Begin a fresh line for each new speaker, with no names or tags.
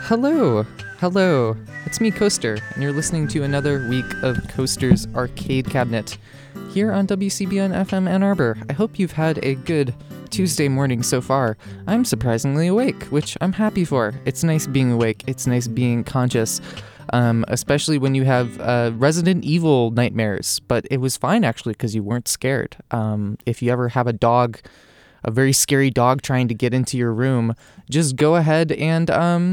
Hello, hello. It's me, Coaster, and you're listening to another week of Coaster's Arcade Cabinet here on WCBN FM Ann Arbor. I hope you've had a good Tuesday morning so far. I'm surprisingly awake, which I'm happy for. It's nice being awake. It's nice being conscious, especially when you have Resident Evil nightmares. But it was fine, actually, because you weren't scared. If you ever have a very scary dog trying to get into your room, just go ahead and